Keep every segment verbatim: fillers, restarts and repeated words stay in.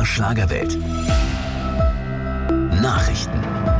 der Schlagerwelt. Nachrichten.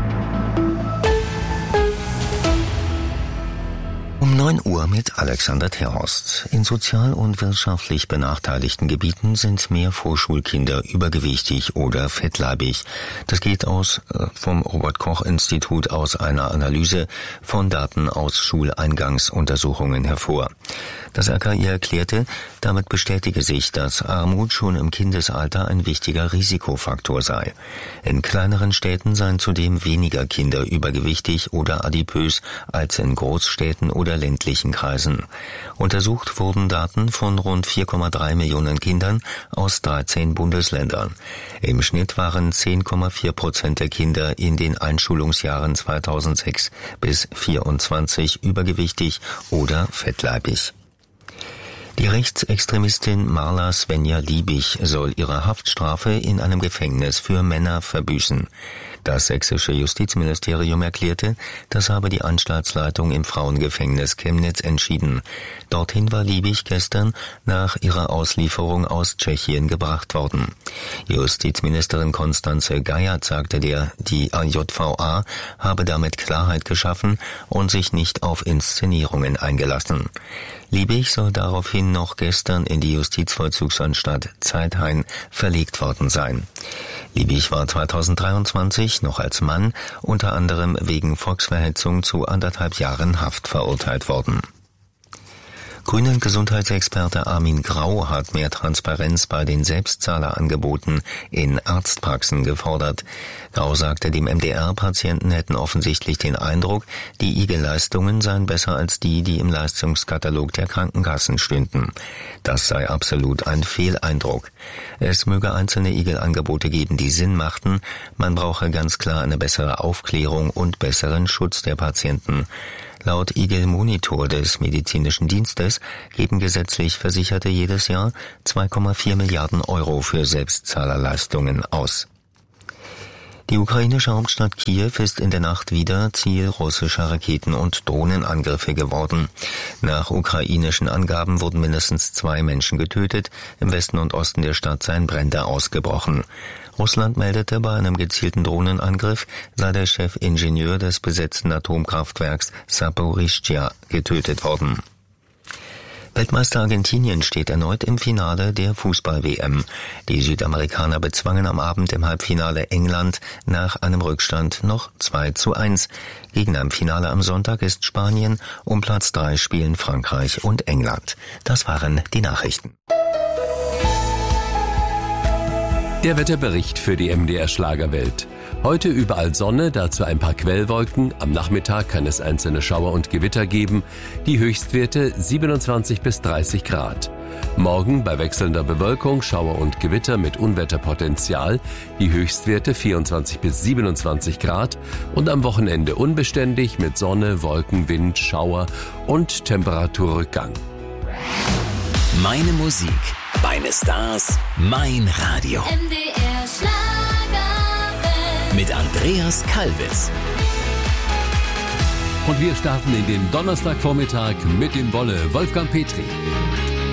Um neun Uhr mit Alexander Terhorst. In sozial und wirtschaftlich benachteiligten Gebieten sind mehr Vorschulkinder übergewichtig oder fettleibig. Das geht aus äh, vom Robert-Koch-Institut aus einer Analyse von Daten aus Schuleingangsuntersuchungen hervor. Das R K I erklärte, damit bestätige sich, dass Armut schon im Kindesalter ein wichtiger Risikofaktor sei. In kleineren Städten seien zudem weniger Kinder übergewichtig oder adipös als in Großstädten oder ländlichen Kreisen. Untersucht wurden Daten von rund vier Komma drei Millionen Kindern aus dreizehn Bundesländern. Im Schnitt waren zehn Komma vier Prozent der Kinder in den Einschulungsjahren zweitausendsechs bis vierundzwanzig übergewichtig oder fettleibig. Die Rechtsextremistin Marla Svenja Liebig soll ihre Haftstrafe in einem Gefängnis für Männer verbüßen. Das sächsische Justizministerium erklärte, das habe die Anstaltsleitung im Frauengefängnis Chemnitz entschieden. Dorthin war Liebig gestern nach ihrer Auslieferung aus Tschechien gebracht worden. Justizministerin Constanze Geiert sagte der, die J V A habe damit Klarheit geschaffen und sich nicht auf Inszenierungen eingelassen. Liebig soll daraufhin noch gestern in die Justizvollzugsanstalt Zeithain verlegt worden sein. Liebig war zweitausenddreiundzwanzig noch als Mann unter anderem wegen Volksverhetzung zu anderthalb Jahren Haft verurteilt worden. Grünen Gesundheitsexperte Armin Grau hat mehr Transparenz bei den Selbstzahlerangeboten in Arztpraxen gefordert. Grau sagte dem M D R, Patienten hätten offensichtlich den Eindruck, die I G E-Leistungen seien besser als die, die im Leistungskatalog der Krankenkassen stünden. Das sei absolut ein Fehleindruck. Es möge einzelne I G E-Angebote geben, die Sinn machten. Man brauche ganz klar eine bessere Aufklärung und besseren Schutz der Patienten. Laut I G E-Monitor des Medizinischen Dienstes geben gesetzlich Versicherte jedes Jahr zwei Komma vier Milliarden Euro für Selbstzahlerleistungen aus. Die ukrainische Hauptstadt Kiew ist in der Nacht wieder Ziel russischer Raketen- und Drohnenangriffe geworden. Nach ukrainischen Angaben wurden mindestens zwei Menschen getötet. Im Westen und Osten der Stadt seien Brände ausgebrochen. Russland meldete, bei einem gezielten Drohnenangriff sei der Chefingenieur des besetzten Atomkraftwerks Saporischschja getötet worden. Weltmeister Argentinien steht erneut im Finale der Fußball-W M. Die Südamerikaner bezwangen am Abend im Halbfinale England nach einem Rückstand noch zwei zu eins. Gegner im Finale am Sonntag ist Spanien. Um Platz drei spielen Frankreich und England. Das waren die Nachrichten. Der Wetterbericht für die M D R Schlagerwelt. Heute überall Sonne, dazu ein paar Quellwolken. Am Nachmittag kann es einzelne Schauer und Gewitter geben. Die Höchstwerte siebenundzwanzig bis dreißig Grad. Morgen bei wechselnder Bewölkung, Schauer und Gewitter mit Unwetterpotenzial. Die Höchstwerte vierundzwanzig bis siebenundzwanzig Grad. Und am Wochenende unbeständig mit Sonne, Wolken, Wind, Schauer und Temperaturrückgang. Meine Musik, meine Stars, mein Radio. M D R Schlagerwelt. Mit Andreas Kalbitz. Und wir starten in den Donnerstagvormittag mit dem Wolle Wolfgang Petri.